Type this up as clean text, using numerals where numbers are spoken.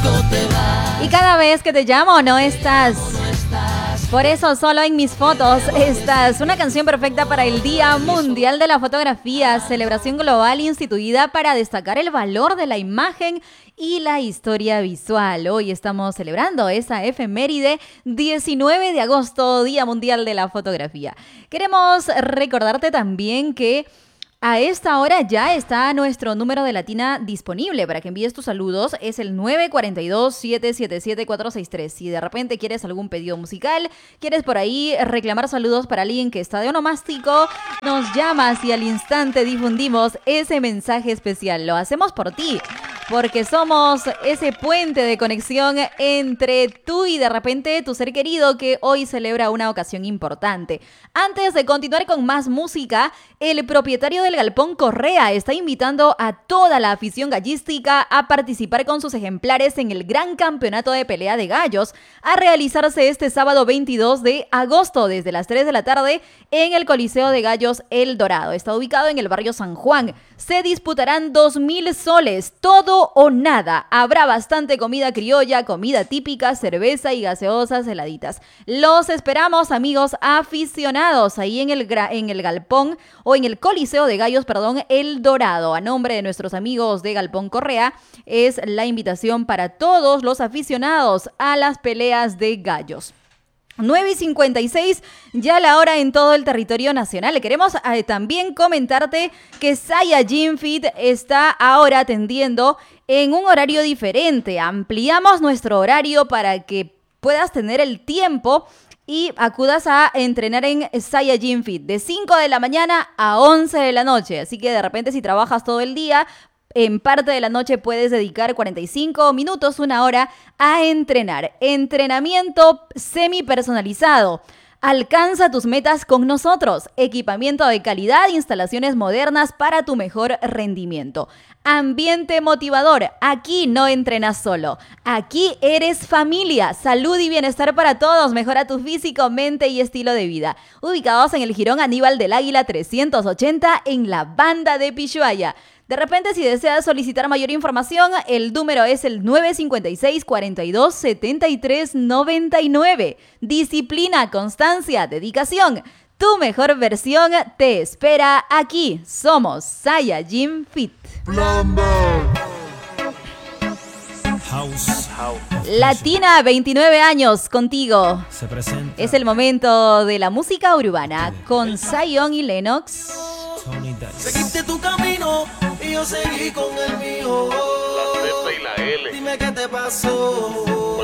Y cada vez que te llamo no estás. Por eso solo en mis fotos estás. Una canción perfecta para el Día Mundial de la Fotografía, celebración global instituida para destacar el valor de la imagen y la historia visual. Hoy estamos celebrando esa efeméride 19 de agosto, Día Mundial de la Fotografía. Queremos recordarte también que a esta hora ya está nuestro número de Latina disponible para que envíes tus saludos. Es el 942-777-463. Si de repente quieres algún pedido musical, quieres por ahí reclamar saludos para alguien que está de onomástico, nos llamas y al instante difundimos ese mensaje especial. Lo hacemos por ti, porque somos ese puente de conexión entre tú y de repente tu ser querido que hoy celebra una ocasión importante. Antes de continuar con más música, el propietario del Galpón Correa está invitando a toda la afición gallística a participar con sus ejemplares en el Gran Campeonato de Pelea de Gallos, a realizarse este sábado 22 de agosto desde las 3 de la tarde en el Coliseo de Gallos El Dorado. Está ubicado en el barrio San Juan. Se disputarán 2,000 soles, todo o nada. Habrá bastante comida criolla, comida típica, cerveza y gaseosas heladitas. Los esperamos, amigos aficionados, ahí en el Galpón o en el Coliseo de Gallos, El Dorado. A nombre de nuestros amigos de Galpón Correa, es la invitación para todos los aficionados a las peleas de gallos. 9:56, ya la hora en todo el territorio nacional. Queremos también comentarte que Saiyajin Fit está ahora atendiendo en un horario diferente. Ampliamos nuestro horario para que puedas tener el tiempo y acudas a entrenar en Saiyajin Fit de 5 de la mañana a 11 de la noche. Así que de repente si trabajas todo el día, en parte de la noche puedes dedicar 45 minutos, una hora a entrenar. Entrenamiento semi-personalizado. Alcanza tus metas con nosotros. Equipamiento de calidad, instalaciones modernas para tu mejor rendimiento. Ambiente motivador. Aquí no entrenas solo. Aquí eres familia. Salud y bienestar para todos. Mejora tu físico, mente y estilo de vida. Ubicados en el Jirón Aníbal del Águila 380 en la Banda de Pishuaya. De repente, si deseas solicitar mayor información, el número es el 956-42-73-99. Disciplina, constancia, dedicación. Tu mejor versión te espera aquí. Somos Saiyajin Fit. Latina, 29 años contigo. Es el momento de la música urbana con Zion y Lennox. Seguiste tu camino y yo seguí con el mío. La Z y la L. Dime qué te pasó.